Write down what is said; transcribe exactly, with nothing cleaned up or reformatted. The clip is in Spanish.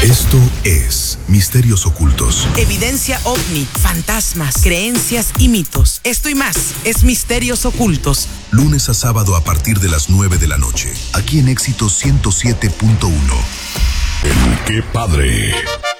Esto es Misterios Ocultos. Evidencia ovni, fantasmas, creencias y mitos. Esto y más es Misterios Ocultos. Lunes a sábado a partir de las nueve de la noche. Aquí en Éxito ciento siete punto uno. El Qué Padre.